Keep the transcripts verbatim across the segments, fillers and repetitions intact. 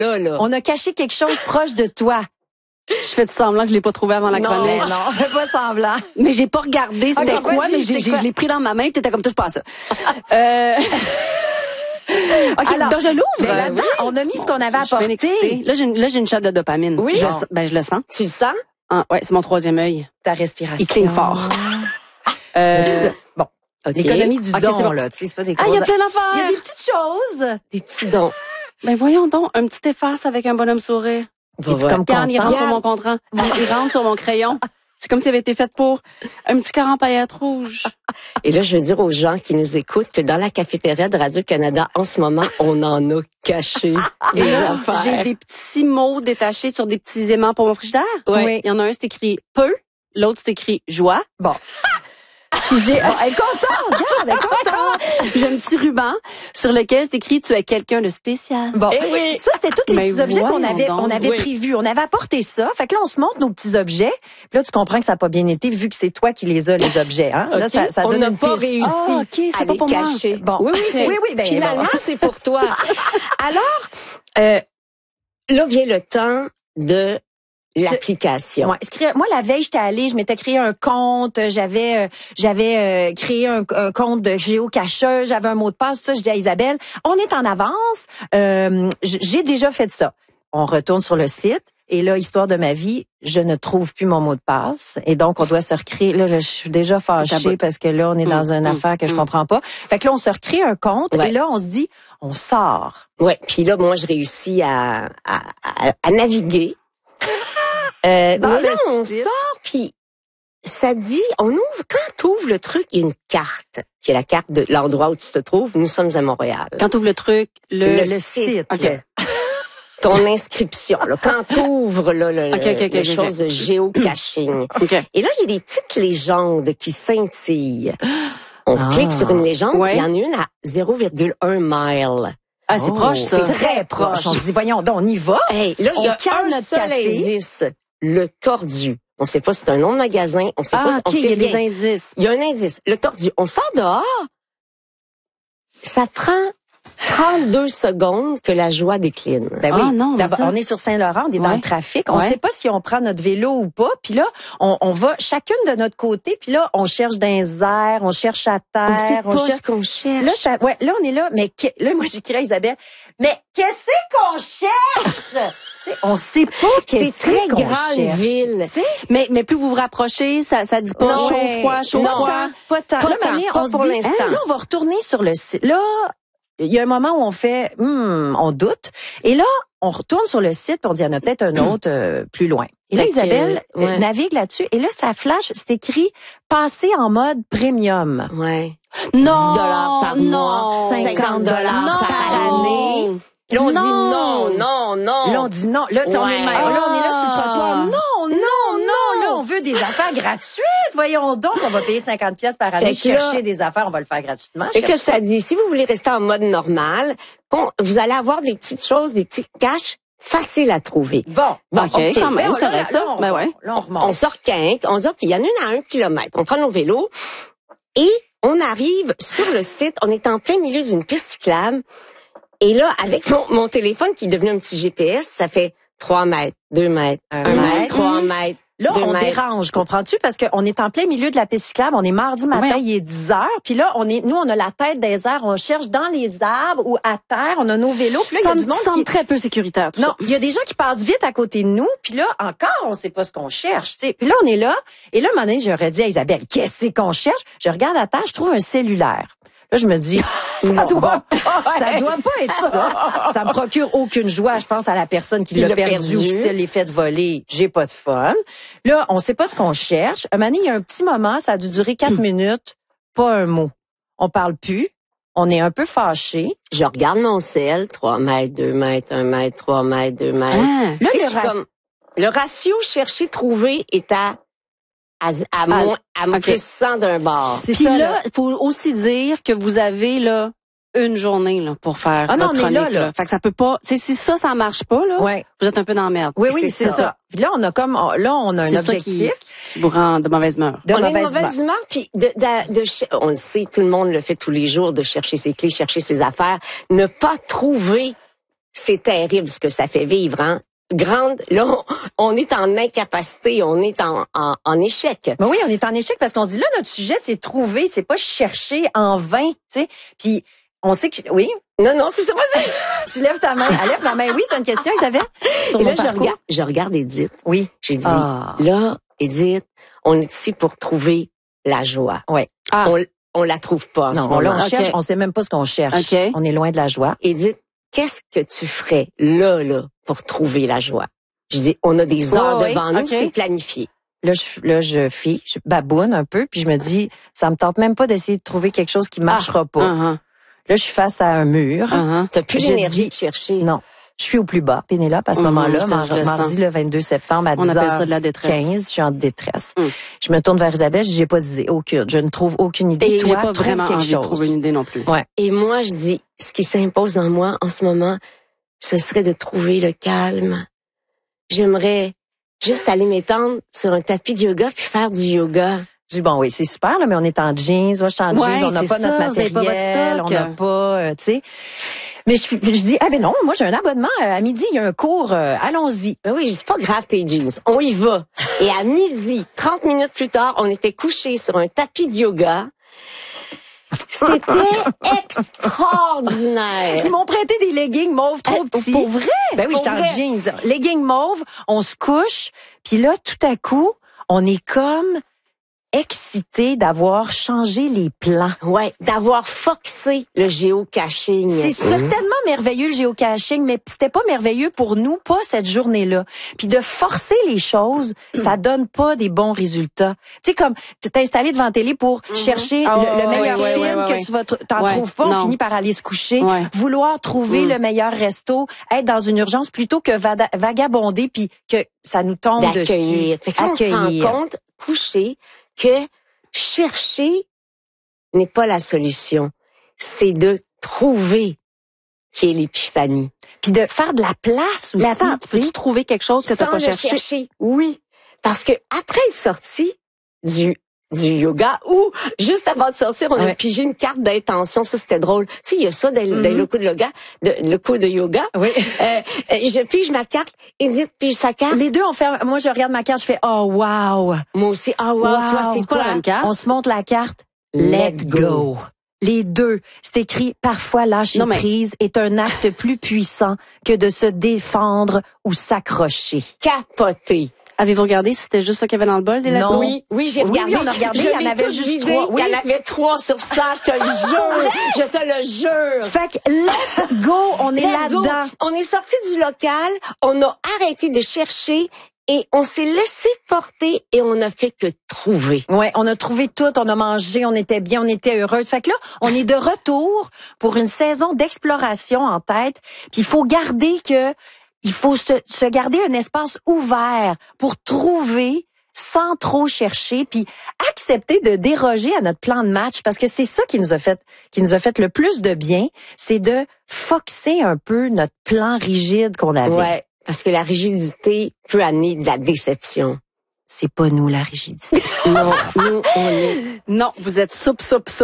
là, là. On a caché quelque chose proche de toi. Je fais tout semblant que je l'ai pas trouvé avant la Non, chronique. Non, fais pas semblant. Mais j'ai pas regardé c'était Ok, quoi, vas-y, mais j'ai, c'est j'ai, quoi? je l'ai pris dans ma main, puis t'étais comme, touche pas à ça. euh... OK, Alors, donc je l'ouvre. ben là-dedans, on a mis ce qu'on avait Je suis bien apporté. excitée. Là, j'ai une, là, j'ai une shot de dopamine. Oui. Je le, Bon. sens- ben, je le sens. Tu le sens? Ah, ouais, c'est mon troisième œil. Ta respiration. Il cligne fort. Euh, Bon. OK. L'économie du Ok, don, c'est bon. là. Tu sais, c'est pas des ah, il y a grosses- plein Il y a d'affaires. des petites choses. Des petits dons. Ben, voyons donc, un petit efface avec un bonhomme sourire. Va Es-tu voir. comme Regarde, il content? rentre sur mon contrat. Il rentre sur mon crayon. C'est comme s'il avait été fait pour un petit cœur en paillettes rouges. Et là, je veux dire aux gens qui nous écoutent que dans la cafétéria de Radio-Canada, en ce moment, on en a caché les Et là, affaires. j'ai des petits mots détachés sur des petits aimants pour mon frigidaire. Ouais. Oui. Il y en a un, c'est écrit peu. L'autre, c'est écrit joie. Bon. Puis j'ai Bon, elle est contente, regarde, elle est contente. j'ai un petit ruban sur lequel c'est écrit tu es quelqu'un de spécial. Bon, Eh oui. ça c'était tous les Mais petits objets qu'on voyons avait, donc. on avait Oui. prévus. On avait apporté ça. Fait que là, on se montre nos petits objets. Puis là, tu comprends que ça n'a pas bien été vu que c'est toi qui les as, les objets. Hein? Là, OK? ça, ça on donne n'a une pas piste. réussi Ah, OK, c'était à pas les pour moi. cacher. Bon. Oui, oui, c'est, Oui, oui, ben, finalement, bon. c'est pour toi. Alors, Euh, là vient le temps de l'application. ouais, écrire- moi, la veille, j'étais allée, je m'étais créé un compte, euh, j'avais euh, j'avais euh, créé un, un compte de géocacheuse, j'avais un mot de passe, tout ça. Je dis à Isabelle, on est en avance. Euh, j- j'ai déjà fait ça. On retourne sur le site. Et là, histoire de ma vie, je ne trouve plus mon mot de passe. Et donc, on doit se recréer. Là, je suis déjà fâchée parce que là, on est dans Mm, une mm, affaire que je mm. comprends pas. Fait que là, on se recrée un compte. Ouais. Et là, on se dit, on sort. Ouais. Puis là, moi, je réussis à, à, à, à naviguer. euh, Dans mais là, le on site. sort, puis ça dit, on ouvre, quand tu ouvres le truc, il y a une carte, qui est la carte de l'endroit où tu te trouves. Nous sommes à Montréal. Quand tu ouvres le truc, le, Le le site. site. OK. là. Ton inscription, là, quand tu ouvres là, le, Ok, ok, ok, le ok, chose de géocaching. OK. Et là, il y a des petites légendes qui scintillent. On Ah. clique sur une légende, Ouais. il y en a une à zéro virgule un mile. Ah, c'est Oh, proche, ça. C'est très proche. On se dit, voyons, donc, on y va. Hey, là, il On y a calme un notre seul café. indice, le tordu. On sait pas si c'est un nom de magasin, on sait pas, Ah, si- on OK, il y sait a des rien. indices. Il y a un indice, le tordu. On sort dehors, ça prend trente-deux secondes que la joie décline. Ben Ah, oui. non, mais D'abord, ça- on est sur Saint-Laurent, on est dans Ouais. le trafic. On Ouais. sait pas si on prend notre vélo ou pas. Puis là, on, on va chacune de notre côté. Puis là, on cherche dans les airs, on cherche à terre. On sait pas cherche... ce qu'on cherche. Là, ça, ouais, là, on est là. Mais que- là, moi, j'écris à Isabelle. Mais qu'est-ce qu'on cherche? Tu sais, on sait pas c'est qu'est-ce très qu'on grande cherche. ville. Tu sais? Mais, mais plus vous vous rapprochez, ça, ça dit pas Non. chaud, Ouais. froid, chaud, Pas froid. tant, pas tant. Pas Là, tant, Mané, pas on se pour dit, l'instant. hein, là, on va retourner sur le site. Là, il y a un moment où on fait, hmm, on doute. Et là, on retourne sur le site, puis on dit, il y en a peut-être un autre euh, plus loin. Et là, Fait que, Isabelle euh, ouais. navigue là-dessus. Et là, ça flash, c'est écrit, passer en mode premium. Ouais. Non, dix dollars par non, mois, cinquante dollars non, par année. Là, on dit non, non, non. Là, on dit non. Là, tu sais, on, est, Ouais. là, on est là sur le trottoir. Ah. Non, non, non. Là, on veut des affaires gratuites. Voyons donc, on va payer cinquante pièces par année, Fait que là- chercher des affaires, on va le faire gratuitement. Et que Cherche ça dit, si vous voulez rester en mode normal, on- vous allez avoir des petites choses, des petites caches faciles à trouver. Bon, Bon, bon, OK, on quand fait, même, on- c'est là, correct, là, ça. on- Ben ouais. Là, on remonte. On sort quinze, on dit qu'il y en a une à un kilomètre. On prend nos vélos et on arrive sur le site. On est en plein milieu d'une piste cyclable. Et là, avec mon, mon téléphone qui est devenu un petit G P S, ça fait trois mètres, deux mètres, un, Un mètre, mètre. trois mètres. Là, deux on mètres. dérange, comprends-tu? Parce qu'on est en plein milieu de la piste cyclable, on est mardi matin, Ouais. il est dix heures, puis là, on est, nous, on a la tête des airs, on cherche dans les arbres ou à terre, on a nos vélos, puis là, il y Ça a me du monde semble qui... très peu sécuritaire, tout Non, ça. il y a des gens qui passent vite à côté de nous, puis là, encore, on sait pas ce qu'on cherche, tu sais. Puis là, on est là, et là, à un moment donné, j'aurais dit à Isabelle, qu'est-ce qu'on cherche? Je regarde à terre, je trouve un cellulaire. Là, je me dis, ça doit doit pas ça doit pas être ça. Ça me procure aucune joie. Je pense à la personne qui Qui l'a l'a perdu, perdu. ou qui se l'est fait voler. J'ai pas de fun. Là, on sait pas ce qu'on cherche. Un moment donné, il y a un petit moment, ça a dû durer quatre minutes, pas un mot. On parle plus. On est un peu fâchés. Je regarde mon sel, trois mètres, deux mètres, un mètre, trois mètres, deux mètres. Ah. Là, Tu sais, le je suis raci- comme- le ratio chercher trouver est à à, à, Ah, moins à ok. plus cent d'un bar. C'est Puis ça, là, il faut aussi dire que vous avez là une journée là pour faire Ah non, votre on est là, chronique, là. Fait que ça peut pas, tu sais, si ça ça marche pas là, Ouais. vous êtes un peu dans la merde. Oui, oui, C'est c'est ça. ça. Puis là, on a comme, on- là, on a un C'est ça qui, objectif qui vous rend de mauvaise humeur. de on a une mauvaise mauvaise humeur. humeur, puis de, de, de, ch- on le sait, tout le monde le fait tous les jours, de chercher ses clés, chercher ses affaires, ne pas trouver c'est terrible ce que ça fait vivre, hein. Grande, là, on, on est en incapacité, on est en, en, en échec. Mais oui, on est en échec parce qu'on se dit là, notre sujet, c'est trouver, c'est pas chercher en vain, tu sais. Puis, on sait que... Oui? Non, non, c'est ça, vas-y. Tu lèves ta main. Elle lève ta main. Oui, t'as une question, Isabelle? Sur Et mon là, je parcours? regarde, je regarde Edith. Oui. J'ai dit, Ah. là, Edith, on est ici pour trouver la joie. Ouais. Ah. On, on la trouve pas en ce Non, là, moment. on cherche, Ok. on sait même pas ce qu'on cherche. Ok. On est loin de la joie. Edith, qu'est-ce que tu ferais là, là, pour trouver la joie? Je dis, on a des heures Oh, oui, devant nous, ok. c'est planifié. Là, je, là, je fie, je baboune un peu, puis je me dis, ça me tente même pas d'essayer de trouver quelque chose qui marchera pas. Uh-huh. Là, je suis face à un mur. Uh-huh. T'as plus Je l'énergie dis- de chercher. Non. Je suis au plus bas, Pénélope, à ce Mhm, moment-là, je te- mar- je le mardi sens. le vingt-deux septembre à On appelle ça de la dix heures quinze, détresse. je suis en détresse. Mm. Je me tourne vers Isabelle, je dis, j'ai pas d'idée, aucune. Je ne trouve aucune idée. Et j'ai Toi, pas trouve vraiment quelque envie de chose. trouver une idée non plus. Ouais. Et moi, je dis, ce qui s'impose en moi en ce moment, ce serait de trouver le calme. J'aimerais juste aller m'étendre sur un tapis de yoga puis faire du yoga. Je dis, bon, oui, c'est super, là, mais on est en jeans. Moi, je suis en Ouais, jeans. On n'a c'est pas ça, notre vous avez pas votre matériel. stock. On n'a pas, euh, tu sais. Mais je, je dis, ah ben non, moi, j'ai un abonnement. euh, À midi, il y a un cours. euh, allons-y. Ben oui, c'est pas grave tes jeans. On y va. Et à midi, trente minutes plus tard, on était couchés sur un tapis de yoga. C'était extraordinaire. Ils m'ont prêté des leggings mauves trop Euh, petits. pour vrai? Ben oui, Pour j'étais en vrai? jeans. Leggings mauves, on se couche, puis là, tout à coup, on est comme excité d'avoir changé les plans. Ouais, d'avoir foxé le géocaching. C'est certainement merveilleux le géocaching, mais c'était pas merveilleux pour nous, pas cette journée-là. Puis de forcer les choses, ça donne pas des bons résultats. Tu sais, comme t'es installé devant la télé pour chercher Ah, le, ouais, le meilleur ouais, film ouais, ouais, que ouais. tu vas tr- t'en Ouais, trouves pas, on non. finit par aller se coucher, Ouais. vouloir trouver Mm. le meilleur resto, être dans une urgence plutôt que vada- vagabonder puis que ça nous tombe dessus. D'accueillir. Fait que là, on se Accueillir. rend compte, couché, que chercher n'est pas la solution. C'est de trouver qui est l'épiphanie. Puis de faire de la place aussi. Mais attends, tu tu sais. peux-tu trouver quelque chose que t'as Sans pas le cherché? chercher. Oui. Parce que après être sorti du du yoga ou juste avant de sortir, on a Ouais. pigé une carte d'intention. Ça, c'était drôle. Tu sais, il y a ça dans, dans le coup de yoga, de, le coup de yoga. Oui. Euh, euh, je pige ma carte, Edith pige sa carte. Les deux, on fait, moi, je regarde ma carte, je fais, oh, wow. Moi aussi, ah wow, Wow. toi, c'est pas quoi? la même carte. On se montre la carte. Let Let go. go. Les deux. C'est écrit, parfois lâcher Non, mais- prise est un acte plus puissant que de se défendre ou s'accrocher. Capoté. Avez-vous regardé si c'était juste ça qu'il y avait dans le bol des Non. lettres? Oui, oui, j'ai Oui, regardé. oui, on a regardé, Je il y en l'ai avait tout juste vidé. trois. Oui. Il y en avait trois sur ça, je te le jure. Je te le jure. Fait que let go, on est Let go. là-dedans. On est sorti du local, on a arrêté de chercher et on s'est laissé porter et on a fait que trouver. Ouais, on a trouvé tout, on a mangé, on était bien, on était heureuse. Fait que là, on est de retour pour une saison d'exploration en tête. Puis il faut garder que, il faut se, se garder un espace ouvert pour trouver sans trop chercher, puis accepter de déroger à notre plan de match, parce que c'est ça qui nous a fait, qui nous a fait le plus de bien, c'est de foxer un peu notre plan rigide qu'on avait. Ouais, parce que la rigidité peut amener de la déception. C'est pas nous la rigidité. Non, nous, on est... Non, vous êtes soupe, soupe, soupe.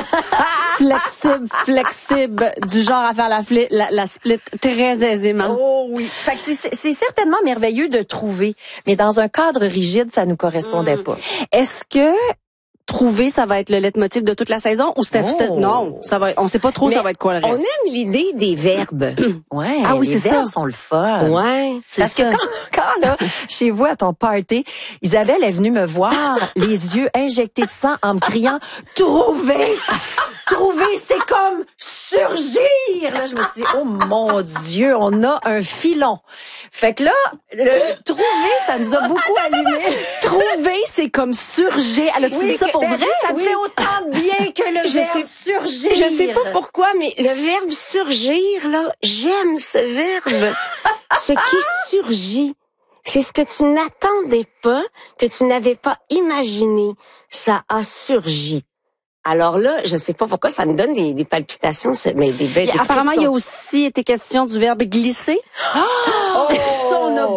Flexible, flexible, du genre à faire la, fli- la, la split très aisément. Oh oui. Fait que c'est, c'est certainement merveilleux de trouver, mais dans un cadre rigide, ça nous correspondait Mm. pas. Est-ce que trouver, ça va être le leitmotiv de toute la saison ou c'était, Oh. c'était- non, ça va, on sait pas trop Mais ça va être quoi le On reste. aime l'idée des verbes. Ouais. Ah oui, les c'est verbes ça. sont le fun. Ouais. C'est Parce ça. que quand, quand là, chez vous à ton party, Isabelle est venue me voir, les yeux injectés de sang, en me criant trouver, trouver, c'est comme surgir. Là, je me suis dit oh mon Dieu, on a un filon. Fait que là, le trouver, ça nous a beaucoup allumé. Trouver, c'est comme surgir. Elle a-tu dit ça pour ben, vrai? ça me Oui. fait autant de bien que le Je verbe sais- surgir. Je sais pas pourquoi, mais le verbe surgir, là, j'aime ce verbe. Ce qui surgit, c'est ce que tu n'attendais pas, que tu n'avais pas imaginé. Ça a surgi. Alors là, je sais pas pourquoi, ça me donne des, des palpitations, ce- mais des belles Et apparemment, il y a aussi été question du verbe glisser. Oh, ça, on a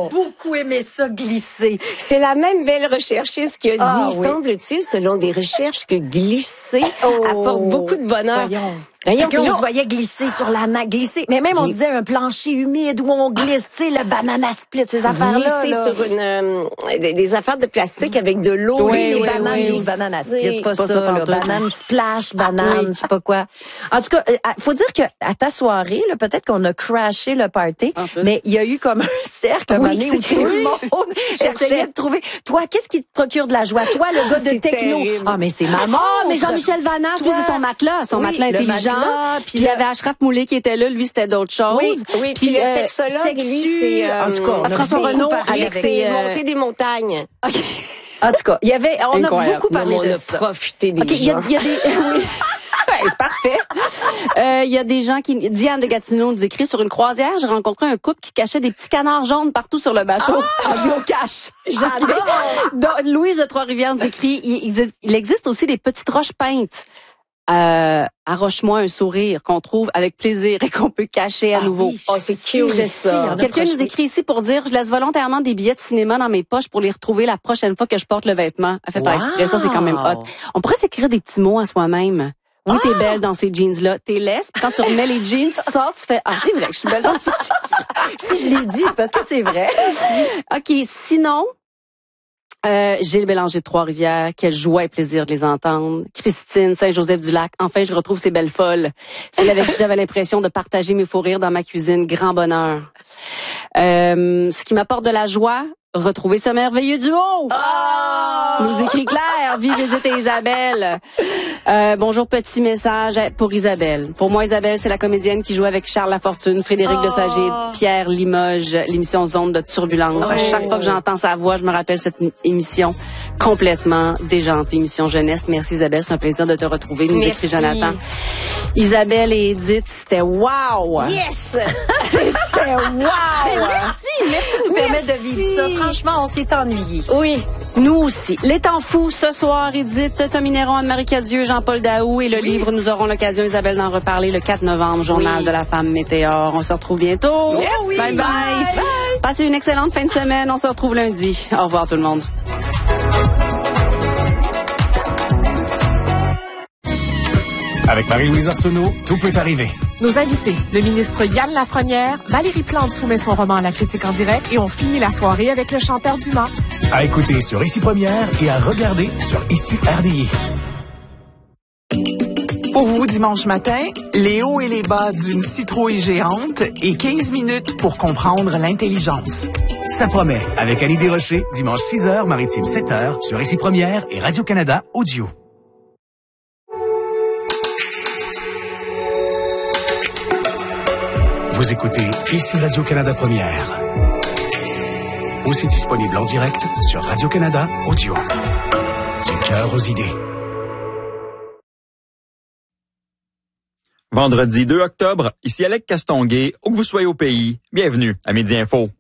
beaucoup aimé ça glisser. C'est la même belle recherchiste qui a dit, Ah, oui. semble-t-il, selon des recherches, que glisser Oh. apporte beaucoup de bonheur. Voyons. Voyons, Fait qu'on puis là, se voyait glisser sur la nappe, glisser. Mais même, on se disait un plancher humide où on glisse, tu sais, le banana split, ces affaires-là. glisser là. sur une, euh, des, des affaires de plastique avec de l'eau. Oui, Oui, les oui, bananes, oui. les banana split, c'est pas, C'est pas ça, ça là. pantoute. Banane splash, banane, Oui. je sais pas quoi. En tout cas, euh, faut dire que à ta soirée, là, peut-être qu'on a crashé le party, En fait. mais il y a eu comme un cercle, un Oui, moment donné, où c'est tout vrai. le monde essayait de trouver. Toi, qu'est-ce qui te procure de la joie? Toi, le gars de C'est techno. terrible. Ah, mais c'est maman. Ah, mais Jean-Michel Vanache, lui, Toi- c'est son matelas, son Oui, matelas le intelligent. matelas, puis Puis il y le- avait Ashraf Moulay qui était là, lui, c'était d'autres choses. Oui, Oui, puis le euh, sexologue, lui, sexu, c'est... euh, en tout cas, on a François beaucoup Renaud parlé avec avec ses, ses euh, montées des montagnes. OK. En tout cas, il y avait, on Incroyable. a beaucoup parlé on de a ça. profité des OK, il y a, gens. il y a des... oui. Ouais, c'est parfait. Euh, Il y a des gens qui... Diane de Gatineau nous écrit, sur une croisière, j'ai rencontré un couple qui cachait des petits canards jaunes partout sur le bateau. Ah! En géocache. J'adore! Donc, Louise de Trois-Rivières nous écrit, il existe, il existe aussi des petites roches peintes. Euh, arroche-moi un sourire qu'on trouve avec plaisir et qu'on peut cacher à Ah nouveau. oui, Oh, je c'est sais, cute, je sais, ça. il y en a Quelqu'un proche- nous écrit ici pour dire, je laisse volontairement des billets de cinéma dans mes poches pour les retrouver la prochaine fois que je porte le vêtement. Elle fait par Wow. exprès, ça c'est quand même hot. On pourrait s'écrire des petits mots à soi-même. Oui, t'es belle dans ces jeans-là. T'es laisse, puis quand tu remets les jeans, tu sors, tu fais, ah, c'est vrai que je suis belle dans ces jeans. Si je l'ai dit, c'est parce que c'est vrai. OK, sinon, euh, Gilles Bélanger de Trois-Rivières, quelle joie et plaisir de les entendre. Christine Saint-Joseph-du-Lac, enfin je retrouve ces belles folles. Celle avec qui j'avais l'impression de partager mes fous rires dans ma cuisine, grand bonheur. Euh, ce qui m'apporte de la joie, retrouver ce merveilleux duo. Nous écrit Claire, vive visite et Isabelle. Euh, bonjour, petit message pour Isabelle. Pour moi, Isabelle, c'est la comédienne qui joue avec Charles Lafortune, Frédéric Oh. Desagid, Pierre Limoges, l'émission Zone de Turbulence. À chaque fois que j'entends sa voix, je me rappelle cette émission complètement déjantée, émission jeunesse. Merci Isabelle, c'est un plaisir de te retrouver. Nous Merci. écrit Jonathan. Isabelle et Edith, c'était wow! Yes! C'était wow! Merci, merci de nous permettre de Merci. vivre ça. Franchement, on s'est ennuyés. Oui. Nous aussi. Les temps fous, ce soir, Edith, Tommy Néron, Anne-Marie Cadieux, Jean-Paul Daou et le livre, nous aurons l'occasion, Isabelle, d'en reparler le quatre novembre, Journal Oui. de la femme Météor. On se retrouve bientôt. Yes, oui. Bye bye. Bye. Passez une excellente fin de semaine. On se retrouve lundi. Au revoir tout le monde. Avec Marie-Louise Arsenault, tout peut arriver. Nos invités, le ministre Yann Lafrenière, Valérie Plante soumet son roman à la critique en direct et on finit la soirée avec le chanteur Dumas. À écouter sur Ici Première et à regarder sur Ici R D I. Pour vous, dimanche matin, les hauts et les bas d'une citrouille géante et quinze minutes pour comprendre l'intelligence. Ça promet, avec Ali Desrochers, dimanche six heures, maritime sept heures, sur Ici Première et Radio-Canada Audio. Vous écoutez Ici Radio-Canada Première. Aussi disponible en direct sur Radio-Canada Audio. Du cœur aux idées. Vendredi deux octobre, ici Alec Castonguay, où que vous soyez au pays, bienvenue à Midi Info.